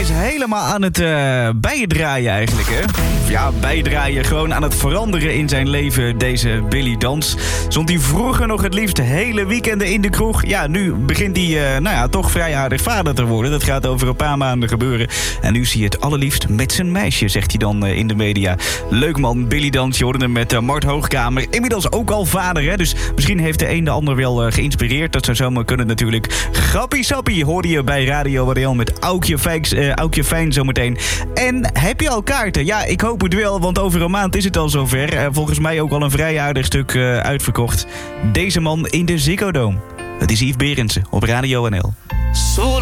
is helemaal aan het bijdraaien eigenlijk, hè? Ja, bijdraaien, gewoon aan het veranderen in zijn leven, deze Billy Dans. Stond hij vroeger nog het liefst hele weekenden in de kroeg. Ja, nu begint hij toch vrij aardig vader te worden. Dat gaat over een paar maanden gebeuren. En nu zie je het allerliefst met zijn meisje, zegt hij dan in de media. Leuk man, Billy Dans, je hoorde hem met Mart Hoogkamer. Inmiddels ook al vader, hè? Dus misschien heeft de een de ander wel geïnspireerd. Dat zou zomaar kunnen natuurlijk. Grappie sappie hoorde je bij Radio Waddel met Aukje Fijn zometeen. En heb je al kaarten? Ja, ik hoop het wel, want over een maand is het al zover. Volgens mij ook al een vrij aardig stuk uitverkocht. Deze man in de Ziggo Dome. Het is Yves Berendsen op Radio NL.